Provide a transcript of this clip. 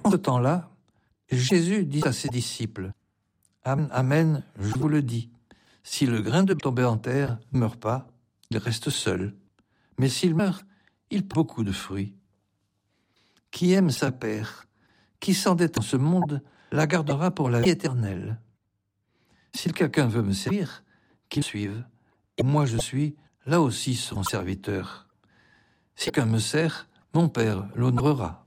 En ce temps-là, Jésus dit à ses disciples, « Amen, amen, je vous le dis, si le grain de tombé en terre ne meurt pas, il reste seul. Mais s'il meurt, il porte beaucoup de fruits. Qui aime sa paire, qui s'endette en ce monde, la gardera pour la vie éternelle. Si quelqu'un veut me servir, qu'il me suive, et moi je suis là aussi son serviteur. Si quelqu'un me sert, mon Père l'honorera.